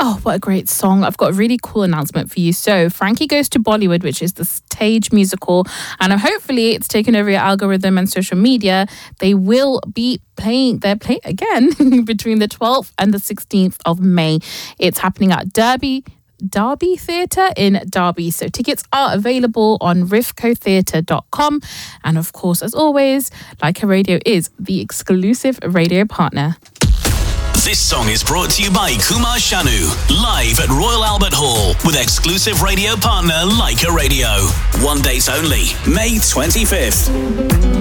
Oh, what a great song. I've got a really cool announcement for you. So Frankie Goes to Bollywood, which is the stage musical, and hopefully it's taken over your algorithm and social media. They will be playing again between the 12th and the 16th of May. It's happening at Derby Theatre in Derby. So tickets are available on rifcotheatre.com. And of course, as always, Leica Radio is the exclusive radio partner. This song is brought to you by Kumar Sanu, live at Royal Albert Hall with exclusive radio partner Leica Radio. 1 date only, May 25th.